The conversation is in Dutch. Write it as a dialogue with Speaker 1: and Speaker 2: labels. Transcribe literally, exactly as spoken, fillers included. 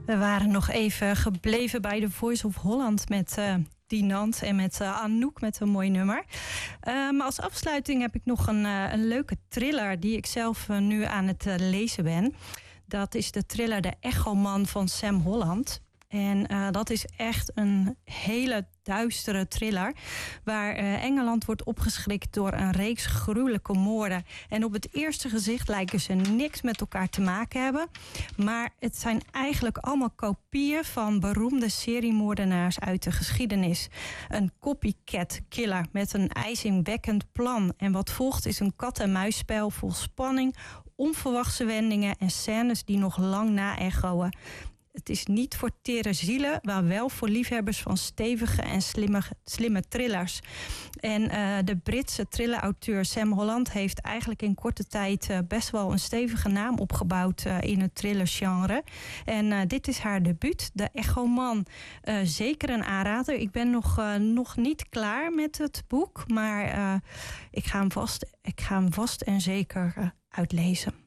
Speaker 1: We waren nog even gebleven bij The Voice of Holland met uh, Dinant en met uh, Anouk met een mooi nummer. Uh, maar als afsluiting heb ik nog een, uh, een leuke thriller die ik zelf uh, nu aan het uh, lezen ben. Dat is de thriller De Echoman van Sam Holland. En uh, dat is echt een hele duistere thriller, waar uh, Engeland wordt opgeschrikt door een reeks gruwelijke moorden. En op het eerste gezicht lijken ze niks met elkaar te maken hebben. Maar het zijn eigenlijk allemaal kopieën van beroemde seriemoordenaars uit de geschiedenis. Een copycat killer met een ijzingwekkend plan. En wat volgt is een kat-en-muisspel vol spanning, onverwachte wendingen en scènes die nog lang na-echoen. Het is niet voor tere zielen, maar wel voor liefhebbers van stevige en slimme, slimme thrillers. En uh, de Britse thrillerauteur Sam Holland heeft eigenlijk in korte tijd uh, best wel een stevige naam opgebouwd uh, in het thrillergenre. En uh, dit is haar debuut, De Echoman. Uh, zeker een aanrader. Ik ben nog, uh, nog niet klaar met het boek, maar uh, ik ga hem vast, ik ga hem vast en zeker uh, uitlezen.